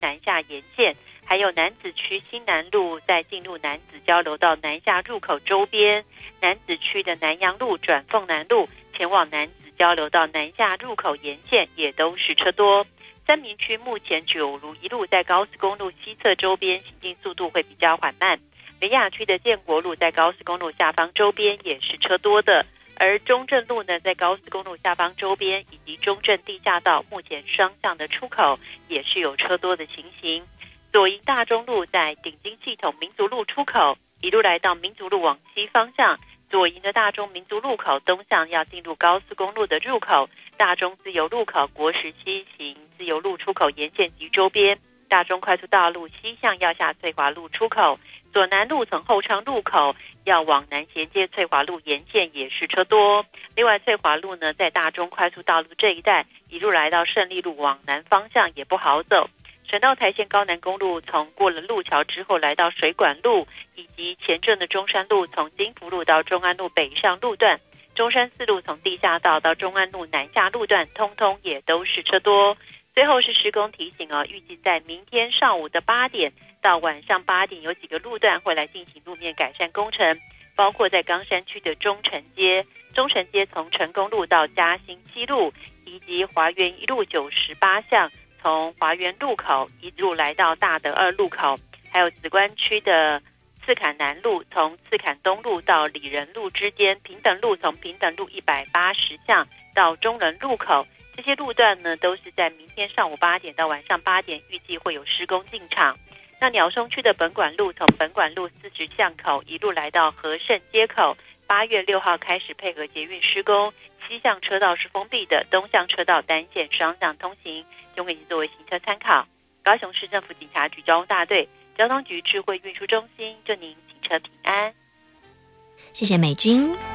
南下沿线，还有楠梓区新南路在进入楠梓交流道南下入口周边，楠梓区的南阳路转凤南路前往楠梓交流道南下入口沿线也都是车多。三民区目前九如一路在高速公路西侧周边行进速度会比较缓慢，北雅区的建国路在高速公路下方周边也是车多的，而中正路呢在高速公路下方周边以及中正地下道目前双向的出口也是有车多的情形。左营大中路在顶金系统民族路出口一路来到民族路往西方向，左营的大中民族路口东向要进入高速公路的入口，大中自由路口国十西行自由路出口沿线及周边，大中快速道路西向要下翠华路出口，左南路从后昌路口要往南衔接翠华路沿线也是车多。另外翠华路呢在大中快速道路这一带一路来到胜利路往南方向也不好走，省道台线高南公路从过了路桥之后来到水管路，以及前镇的中山路从金福路到中安路北上路段，中山四路从地下道到中安路南下路段通通也都是车多。最后是施工提醒预计在明天上午的8点到晚上8点有几个路段会来进行路面改善工程，包括在冈山区的中城街从成功路到嘉兴西路，以及华园一路98巷从华园路口一路来到大德二路口，还有梓官区的刺坎南路从刺坎东路到里仁路之间，平等路从平等路180巷到中仁路口，这些路段呢都是在明天上午8点到晚上8点预计会有施工进场。那鸟松区的本馆路从本馆路40巷口一路来到和盛街口，8月6号开始配合捷运施工，西向车道是封闭的，东向车道单线双向通行，供给您作为行车参考。高雄市政府警察局交通大队交通局智慧运输中心祝您行车平安。 谢谢美君。